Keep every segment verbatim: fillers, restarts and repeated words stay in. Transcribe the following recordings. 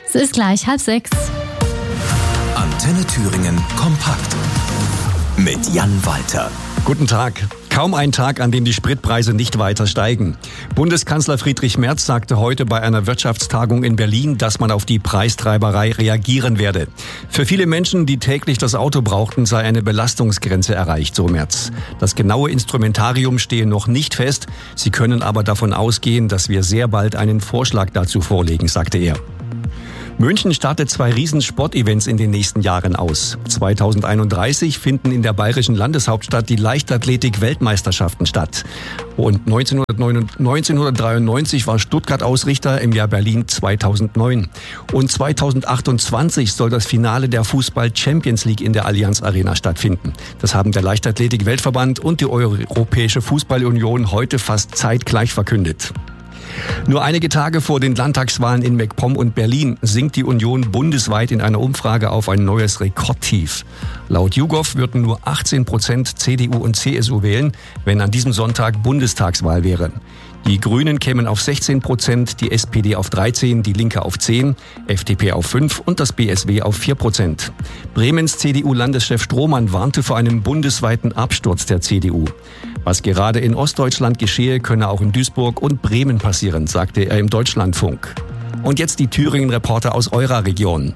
Es ist gleich halb sechs. Antenne Thüringen kompakt mit Jan Walter. Guten Tag. Kaum ein Tag, an dem die Spritpreise nicht weiter steigen. Bundeskanzler Friedrich Merz sagte heute bei einer Wirtschaftstagung in Berlin, dass man auf die Preistreiberei reagieren werde. Für viele Menschen, die täglich das Auto brauchten, sei eine Belastungsgrenze erreicht, so Merz. Das genaue Instrumentarium stehe noch nicht fest. Sie können aber davon ausgehen, dass wir sehr bald einen Vorschlag dazu vorlegen, sagte er. München startet zwei Riesensportevents in den nächsten Jahren aus. zweitausendeinunddreißig finden in der bayerischen Landeshauptstadt die Leichtathletik-Weltmeisterschaften statt. Und neunzehnhundertdreiundneunzig war Stuttgart Ausrichter, im Jahr Berlin zweitausendneun. Und zweitausendachtundzwanzig soll das Finale der Fußball-Champions League in der Allianz Arena stattfinden. Das haben der Leichtathletik-Weltverband und die Europäische Fußballunion heute fast zeitgleich verkündet. Nur einige Tage vor den Landtagswahlen in MacPom und Berlin sinkt die Union bundesweit in einer Umfrage auf ein neues Rekordtief. Laut YouGov würden nur achtzehn Prozent C D U und C S U wählen, wenn an diesem Sonntag Bundestagswahl wäre. Die Grünen kämen auf sechzehn Prozent, die S P D auf dreizehn, die Linke auf zehn, F D P auf fünf und das B S W auf vier Prozent. Bremens C D U-Landeschef Strohmann warnte vor einem bundesweiten Absturz der C D U. Was gerade in Ostdeutschland geschehe, könne auch in Duisburg und Bremen passieren, sagte er im Deutschlandfunk. Und jetzt die Thüringen-Reporter aus eurer Region.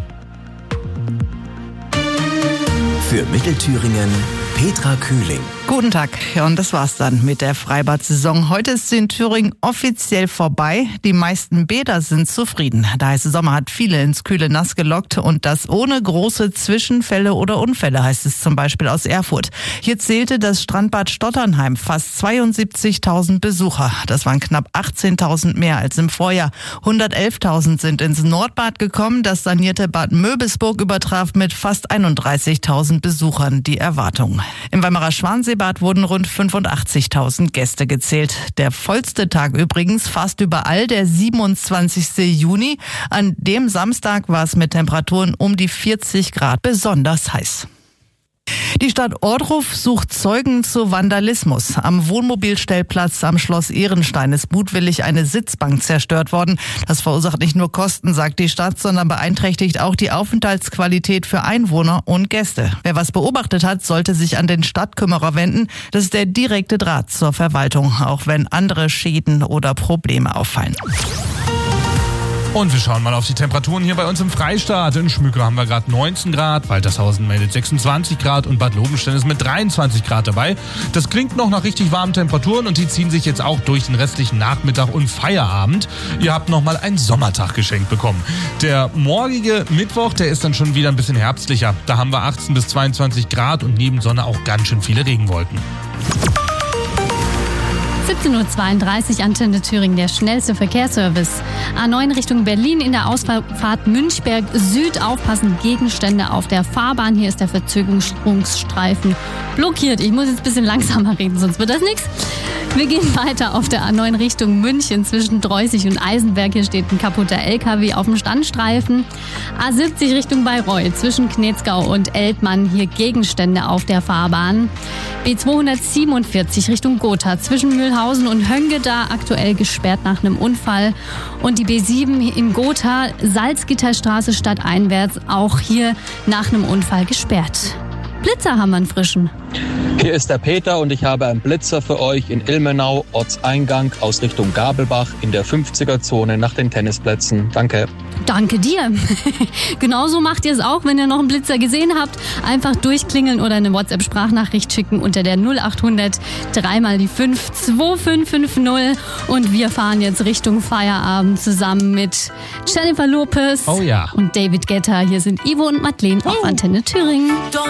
Für Mittelthüringen Petra Kühling. Guten Tag. Ja, und das war's dann mit der Freibad-Saison. Heute ist sie in Thüringen offiziell vorbei. Die meisten Bäder sind zufrieden. Der heiße Sommer hat viele ins kühle Nass gelockt und das ohne große Zwischenfälle oder Unfälle, heißt es zum Beispiel aus Erfurt. Hier zählte das Strandbad Stotternheim fast zweiundsiebzigtausend Besucher. Das waren knapp achtzehntausend mehr als im Vorjahr. hundertelftausend sind ins Nordbad gekommen. Das sanierte Bad Möbelsburg übertraf mit fast einunddreißigtausend Besuchern die Erwartungen. Im Weimarer Schwanseebad wurden rund fünfundachtzigtausend Gäste gezählt. Der vollste Tag übrigens fast überall, der siebenundzwanzigste Juni. An dem Samstag war es mit Temperaturen um die vierzig Grad besonders heiß. Die Stadt Ohrdruf sucht Zeugen zu Vandalismus. Am Wohnmobilstellplatz am Schloss Ehrenstein ist mutwillig eine Sitzbank zerstört worden. Das verursacht nicht nur Kosten, sagt die Stadt, sondern beeinträchtigt auch die Aufenthaltsqualität für Einwohner und Gäste. Wer was beobachtet hat, sollte sich an den Stadtkümmerer wenden. Das ist der direkte Draht zur Verwaltung, auch wenn andere Schäden oder Probleme auffallen. Und wir schauen mal auf die Temperaturen hier bei uns im Freistaat. In Schmücke haben wir gerade neunzehn Grad, Waltershausen meldet sechsundzwanzig Grad und Bad Lobenstein ist mit dreiundzwanzig Grad dabei. Das klingt noch nach richtig warmen Temperaturen und die ziehen sich jetzt auch durch den restlichen Nachmittag und Feierabend. Ihr habt nochmal einen Sommertag geschenkt bekommen. Der morgige Mittwoch, der ist dann schon wieder ein bisschen herbstlicher. Da haben wir achtzehn bis zweiundzwanzig Grad und neben Sonne auch ganz schön viele Regenwolken. siebzehn Uhr zweiunddreißig, Antenne Thüringen, der schnellste Verkehrsservice. A neun Richtung Berlin in der Ausfahrt Münchberg Süd. Aufpassen, Gegenstände auf der Fahrbahn. Hier ist der Verzögerungsstreifen blockiert. Ich muss jetzt ein bisschen langsamer reden, sonst wird das nichts. Wir gehen weiter auf der A neun Richtung München zwischen Dreußig und Eisenberg. Hier steht ein kaputter L K W auf dem Standstreifen. A siebzig Richtung Bayreuth zwischen Knetzgau und Eltmann. Hier Gegenstände auf der Fahrbahn. B zweihundertsiebenundvierzig Richtung Gotha zwischen Mühlhausen und Hönge, da aktuell gesperrt nach einem Unfall. Und die B sieben in Gotha, Salzgitterstraße stadteinwärts, auch hier nach einem Unfall gesperrt. Blitzer haben wir einen frischen. Hier ist der Peter und ich habe einen Blitzer für euch in Ilmenau, Ortseingang aus Richtung Gabelbach in der fünfziger-Zone nach den Tennisplätzen. Danke. Danke dir. Genauso macht ihr es auch, wenn ihr noch einen Blitzer gesehen habt. Einfach durchklingeln oder eine WhatsApp-Sprachnachricht schicken unter der null achthundert drei mal die fünf zwei fünf fünf null. Und wir fahren jetzt Richtung Feierabend zusammen mit Jennifer Lopez oh ja. und David Guetta. Hier sind Ivo und Madeleine auf Antenne Thüringen.